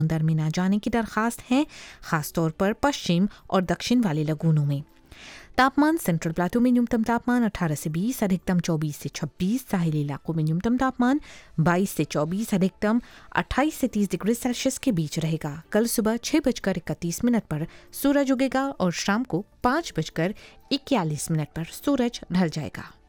अंदर में ना जाने की दरखास्त है, खासतौर पर पश्चिम और दक्षिण वाले लगूनों में। तापमान सेंट्रल प्लाटू में न्यूनतम तापमान 18 से 20, अधिकतम 24 से 26, साहिली इलाकों में न्यूनतम तापमान 22 से 24, अधिकतम 28 से 30 डिग्री सेल्सियस के बीच रहेगा। कल सुबह 6:31 पर सूरज उगेगा और शाम को 5:41 पर सूरज ढल जाएगा।